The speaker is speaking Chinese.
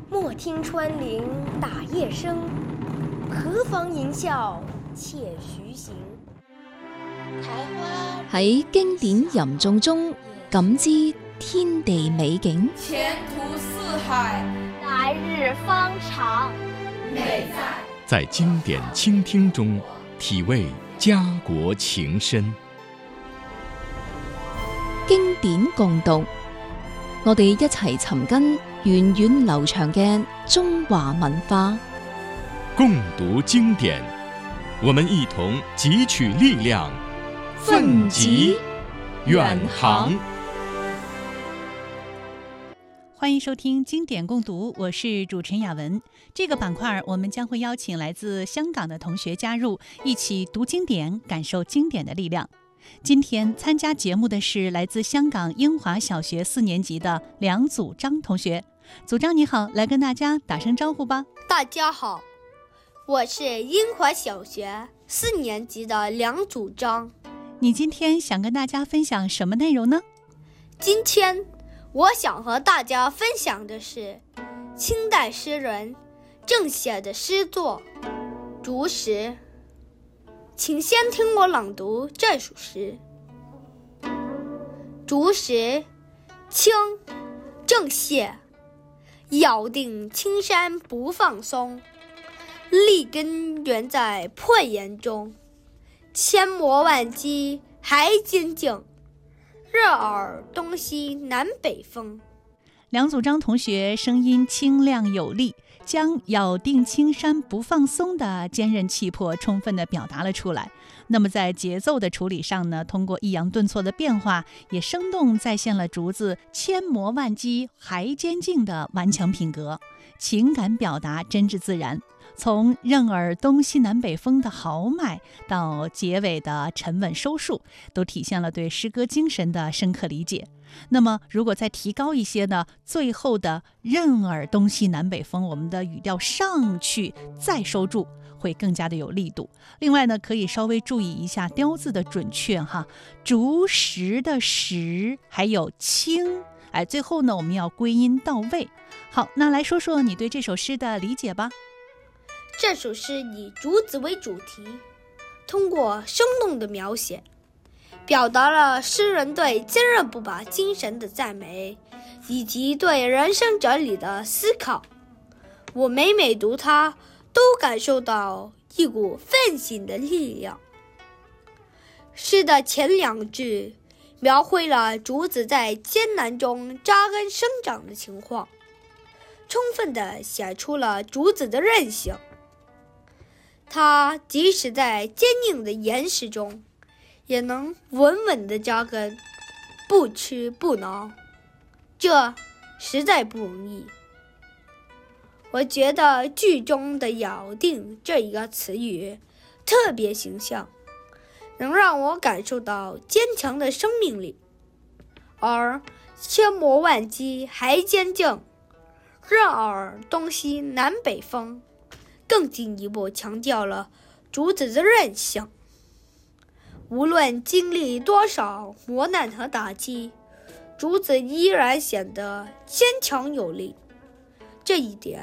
莫听穿林打叶声，何妨吟啸且徐行。 喺經典吟誦中感知天地美景， 前途似海， 來日方長。 美在經典傾聽中體味家國情深。 經典共讀，我哋一齊尋根源遠流長嘅中華文化。 共讀經典，我們一同汲取力量，奮楫遠航。 歡迎收聽經典共讀，我是主持人雅文。這個板塊我們將會邀請來自香港的同學加入，一起讀經典，感受經典的力量。今天參加節目的是來自香港英華小學4年級的梁祖章同學。祖章你好，來跟大家打聲招呼吧。 大家好，我是英華小學4年級的梁祖章。 你今天想跟大家分享什麼內容呢？ 今天我想和大家分享的是清代詩人鄭寫的詩作《竹石》。請先聽我朗讀這首詩。竹石，清，鄭寫。咬定青山不放鬆，立根原在破岩中。千磨萬擊還堅勁，熱耳東西南北風。 梁祖章同學聲音清亮有力，將咬定青山不放鬆的堅韌氣魄充分地表達了出來。那麼在節奏的處理上呢，通過抑揚頓挫的變化，也生動再現了竹子千磨萬擊還堅勁的頑強品格，情感表達真摯自然。從任爾東西南北風的豪邁到結尾的沉穩收束，都體現了對詩歌精神的深刻理解。那麼如果再提高一些呢，最後的任爾東西南北風，我們的語調上去再收住，會更加的有力度。另外呢，可以稍微注意一下雕字的準確哈，竹石的石還有清，最後呢我們要歸音到位。好，那來說說你對這首詩的理解吧。 這首詩以竹子為主題，通過生動的描寫，表達了詩人對堅韌不拔精神的讚美，以及對人生哲理的思考。我每每讀它，都感受到一股奮醒的力量。詩的前兩句描繪了竹子在艱難中扎根生長的情況，充分地顯出了竹子的韌性。它即使在堅硬的岩石中，也能穩穩地扎根，不屈不撓，這實在不容易。我覺得劇中的咬定這一個詞語特別形象，能讓我感受到堅強的生命力。而千磨萬擊還堅勁，任爾東西南北風，更進一步強調了竹子的韌性。無論經歷多少磨難和打擊，竹子依然顯得堅強有力。這一點